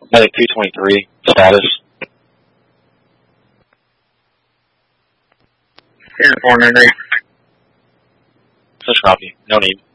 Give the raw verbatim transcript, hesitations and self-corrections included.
Medic two twenty-three, status. ten four nine eight. Such copy. No need.